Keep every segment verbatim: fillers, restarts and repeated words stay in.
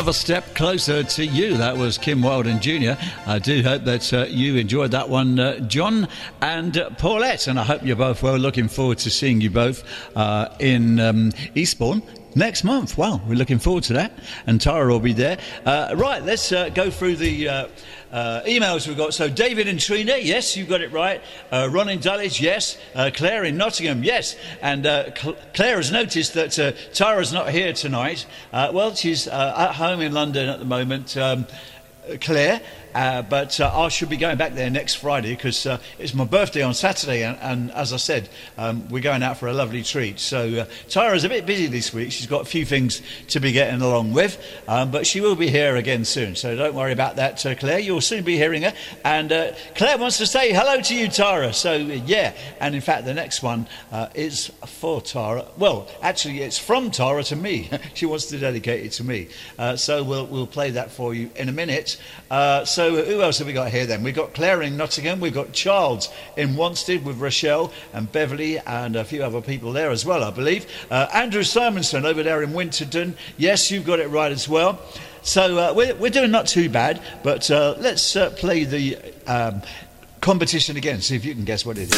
Another step closer to you. That was Kim Wilde Junior I do hope that uh, you enjoyed that one, uh, John and uh, Paulette, and I hope you're both well. Looking forward to seeing you both uh, in um, Eastbourne next month. Wow, we're looking forward to that, and Tara will be there. Uh, right, let's uh, go through the uh, uh, emails we've got. So David and Trina, yes, you got it right. Uh, Ron in Dulwich, yes. Uh, Claire in Nottingham, yes. And uh, Cl- Claire has noticed that uh, Tara's not here tonight. Uh, well, she's uh, at home in London at the moment, um, Claire. Uh, but uh, I should be going back there next Friday because uh, it's my birthday on Saturday, and, and as I said, um, we're going out for a lovely treat. So uh, Tara's a bit busy this week. She's got a few things to be getting along with, um, but she will be here again soon. So don't worry about that, uh, Claire. You'll soon be hearing her. And uh, Claire wants to say hello to you, Tara. So uh, yeah, and in fact, the next one uh, is for Tara. Well, actually, it's from Tara to me. She wants to dedicate it to me. Uh, so we'll we'll play that for you in a minute. Uh, so. So who else have we got here then? We've got Claire in Nottingham, we've got Charles in Wanstead with Rochelle and Beverly and a few other people there as well, I believe. Uh, Andrew Simonson over there in Winterton. Yes, you've got it right as well. So uh, we're, we're doing not too bad, but uh, let's uh, play the um, competition again, see if you can guess what it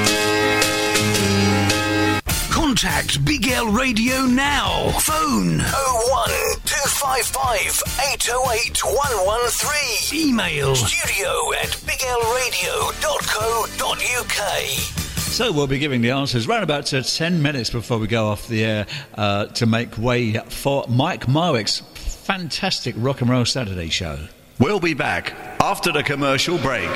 is. Contact Big L Radio now. Phone oh one two five five eight oh eight one one three. Email studio at big l radio dot co dot uk. So we'll be giving the answers around about uh, ten minutes before we go off the air uh, to make way for Mike Marwick's fantastic Rock and Roll Saturday show. We'll be back after the commercial break.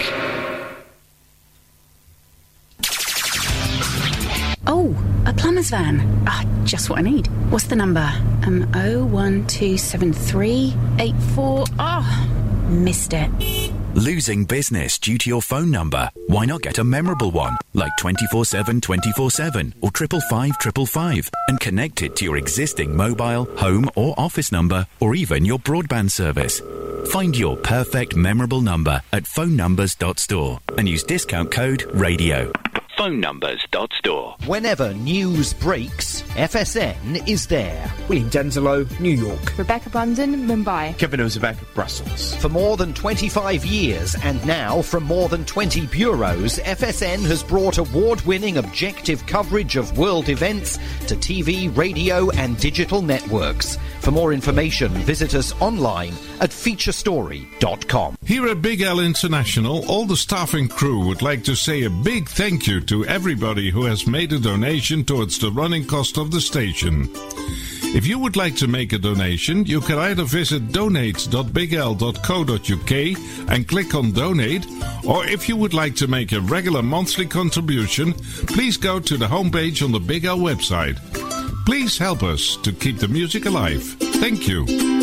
Oh, a plumber's van. Ah, just what I need. What's the number? Um, oh one two seven three eight four. Ah, oh, missed it. Losing business due to your phone number? Why not get a memorable one, like twenty-four seven twenty-four seven or triple five triple five, and connect it to your existing mobile, home or office number, or even your broadband service. Find your perfect memorable number at phone numbers dot store and use discount code RADIO. phone numbers dot store. Whenever news breaks, F S N is there. William Denzelo, New York. Rebecca Brandon, Mumbai. Kevin Ozebek, Brussels. For more than twenty-five years, and now from more than twenty bureaus, F S N has brought award-winning objective coverage of world events to T V, radio and digital networks. For more information, visit us online at feature story dot com. Here at Big L International, all the staff and crew would like to say a big thank you to everybody who has made a donation towards the running cost of the station. If you would like to make a donation, you can either visit donate dot big l dot co dot uk and click on donate, or if you would like to make a regular monthly contribution, please go to the homepage on the Big L website. Please help us to keep the music alive. Thank you.